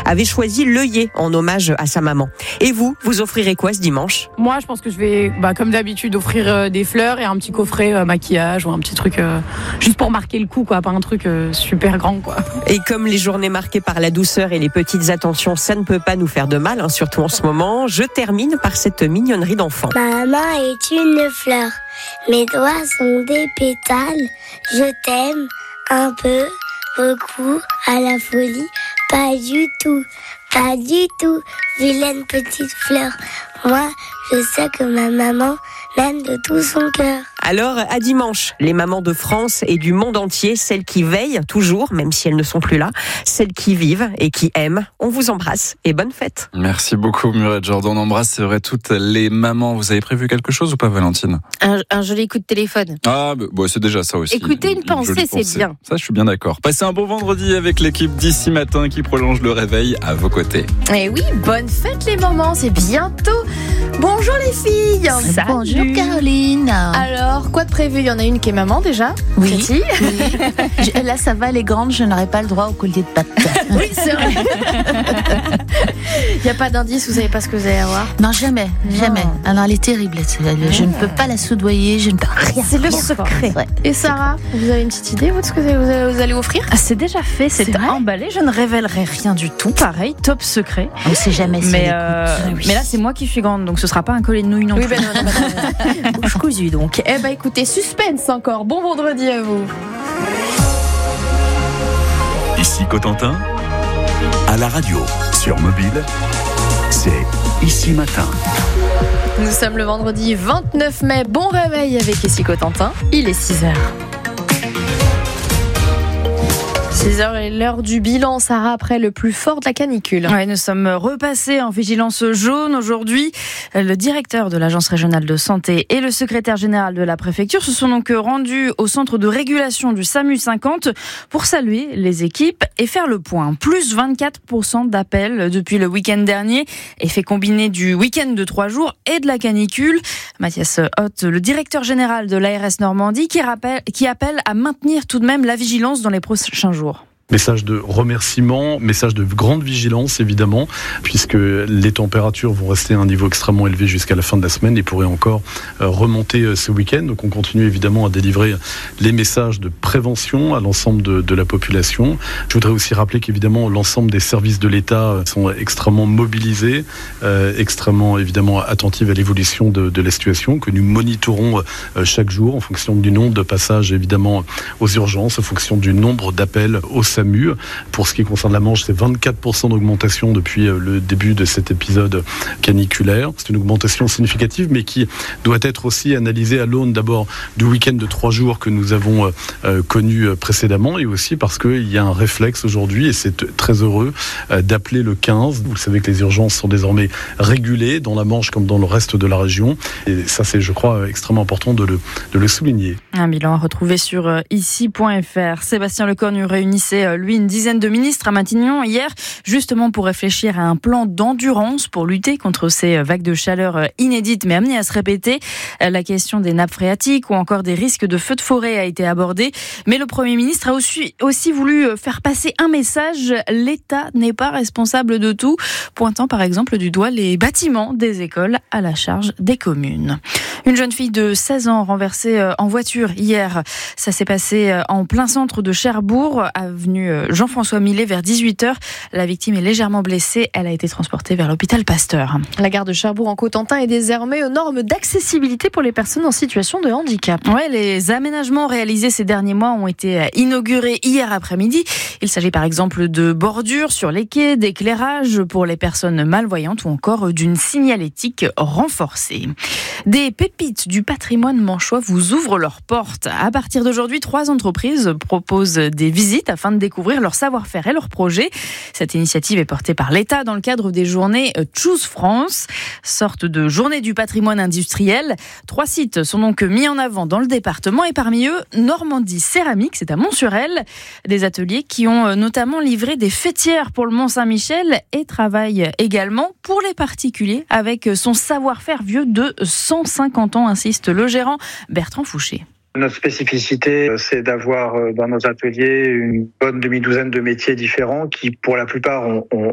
avait choisi l'œillet en hommage à sa maman. Et vous offrirez quoi ce dimanche ? Moi, je pense que je vais, comme d'habitude, offrir des fleurs et un petit coffret maquillage ou un petit truc juste pour marquer le coup, quoi, pas un truc super grand, quoi. Et comme les journées marquées par la douceur et les petites attentions, ça ne peut pas nous faire de mal, surtout en ce moment, je termine par cette mignonnerie d'enfant. Ma main est une fleur, mes doigts sont des pétales, je t'aime un peu, beaucoup, à la folie, pas du tout, vilaine petite fleur. Moi, je sais que ma maman m'aime de tout son cœur. Alors, à dimanche, les mamans de France et du monde entier, celles qui veillent toujours, même si elles ne sont plus là, celles qui vivent et qui aiment, on vous embrasse et bonne fête. Merci beaucoup Muriel Jordan, on embrasse, c'est vrai, toutes les mamans. Vous avez prévu quelque chose ou pas, Valentine ? Un joli coup de téléphone. Ah, c'est déjà ça aussi. Écoutez une pensée, c'est bien. Ça, je suis bien d'accord. Passez un bon vendredi avec l'équipe d'ici matin qui prolonge le réveil à vos côtés. Et oui, bonne fête les mamans, c'est bientôt. Bonjour les filles. Salut. Bonjour Caroline. Alors, quoi de prévu ? Il y en a une qui est maman déjà. Oui. Cathy. Là, ça va, elle est grande, je n'aurai pas le droit au collier de pâte. Oui, c'est vrai. Il n'y a pas d'indice, vous savez pas ce que vous allez avoir ? Non, jamais. Alors, elle est terrible. Je ne peux pas la soudoyer, je ne peux rien. C'est le secret. Ouais. Et Sarah, vous avez une petite idée de ce que vous allez offrir ? C'est déjà fait, c'est emballé. Je ne révélerai rien du tout. Pareil, top secret. On ne sait jamais si mais là, c'est moi qui suis grande, donc ce sera pas un collier de nouilles non plus. Non. Bouche cousue donc. Écoutez, suspense encore. Bon vendredi à vous. Ici Cotentin, à la radio, sur mobile, c'est Ici Matin. Nous sommes le vendredi 29 mai. Bon réveil avec Ici Cotentin. Il est 6h. 6h est l'heure du bilan, Sarah, après le plus fort de la canicule. Ouais, nous sommes repassés en vigilance jaune aujourd'hui. Le directeur de l'Agence régionale de santé et le secrétaire général de la préfecture se sont donc rendus au centre de régulation du SAMU 50 pour saluer les équipes et faire le point. Plus 24% d'appels depuis le week-end dernier, effet combiné du week-end de 3 jours et de la canicule. Mathias Hoth, le directeur général de l'ARS Normandie, qui appelle à maintenir tout de même la vigilance dans les prochains jours. Message de remerciement, message de grande vigilance évidemment, puisque les températures vont rester à un niveau extrêmement élevé jusqu'à la fin de la semaine et pourraient encore remonter ce week-end. Donc on continue évidemment à délivrer les messages de prévention à l'ensemble de la population. Je voudrais aussi rappeler qu'évidemment l'ensemble des services de l'État sont extrêmement mobilisés, extrêmement évidemment attentifs à l'évolution de la situation, que nous monitorons chaque jour en fonction du nombre de passages évidemment aux urgences, en fonction du nombre d'appels au SAMU. Pour ce qui concerne la Manche, c'est 24% d'augmentation depuis le début de cet épisode caniculaire. C'est une augmentation significative, mais qui doit être aussi analysée à l'aune d'abord du week-end de 3 jours que nous avons connu précédemment, et aussi parce qu'il y a un réflexe aujourd'hui, et c'est très heureux, d'appeler le 15. Vous savez que les urgences sont désormais régulées dans la Manche comme dans le reste de la région, et ça c'est, je crois, extrêmement important de le souligner. Un bilan à retrouver sur ici.fr. Sébastien Lecornu réunissait lui une dizaine de ministres à Matignon hier, justement pour réfléchir à un plan d'endurance pour lutter contre ces vagues de chaleur inédites mais amenées à se répéter. La question des nappes phréatiques ou encore des risques de feux de forêt a été abordée, mais le Premier ministre a aussi voulu faire passer un message: l'État n'est pas responsable de tout, pointant par exemple du doigt les bâtiments des écoles à la charge des communes. Une jeune fille de 16 ans renversée en voiture hier. Ça s'est passé en plein centre de Cherbourg, avenue Jean-François Millet, vers 18h. La victime est légèrement blessée. Elle a été transportée vers l'hôpital Pasteur. La gare de Cherbourg en Cotentin est désormais aux normes d'accessibilité pour les personnes en situation de handicap. Ouais, les aménagements réalisés ces derniers mois ont été inaugurés hier après-midi. Il s'agit par exemple de bordures sur les quais, d'éclairage pour les personnes malvoyantes ou encore d'une signalétique renforcée. Des pépites du patrimoine manchois vous ouvrent leurs portes. À partir d'aujourd'hui, 3 entreprises proposent des visites afin de découvrir leur savoir-faire et leurs projets. Cette initiative est portée par l'État dans le cadre des journées Choose France, sorte de journée du patrimoine industriel. 3 sites sont donc mis en avant dans le département et parmi eux, Normandie Céramique, c'est à Mont-sur-Elle. Des ateliers qui ont notamment livré des fêtières pour le Mont-Saint-Michel et travaillent également pour les particuliers avec son savoir-faire vieux de 150 ans, insiste le gérant Bertrand Fouché. Notre spécificité, c'est d'avoir dans nos ateliers une bonne demi-douzaine de métiers différents qui, pour la plupart, ont